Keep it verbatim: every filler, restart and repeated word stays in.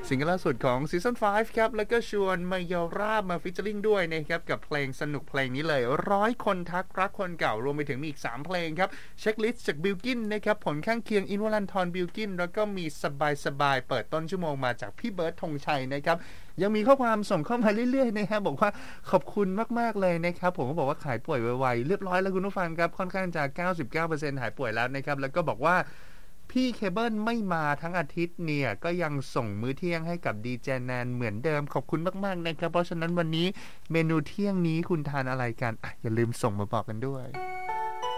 ซิงเกิลล่าสุดของซีซั่นห้าครับแล้วก็ชวนมายาราบมาฟิชเชอริงด้วยนะครับกับเพลงสนุกเพลงนี้เลยร้อยคนทักรักคนเก่ารวมไปถึงมีอีกสามเพลงครับเช็คลิสต์จากบิลกินนะครับผลข้างเคียงอินวลันทรบิลกินแล้วก็มีสบายสบายเปิดต้นชั่วโมงมาจากพี่เบิร์ดธงชัยนะครับยังมีข้อความส่งเข้ามาเรื่อยๆนะครับบอกว่าขอบคุณมากๆเลยนะครับผมก็บอกว่าหายป่วยไวๆเรียบร้อยแล้วคุณผู้ฟังครับค่อนข้างจะ เก้าสิบเก้าเปอร์เซ็นต์ หายป่วยแล้วนะครับแล้วก็บอกว่าพี่เคเบิลไม่มาทั้งอาทิตย์เนี่ยก็ยังส่งมื้อเที่ยงให้กับดีเจแนนเหมือนเดิมขอบคุณมากๆนะครับเพราะฉะนั้นวันนี้เมนูเที่ยงนี้คุณทานอะไรกันอ่ะอย่าลืมส่งมาบอกกันด้วย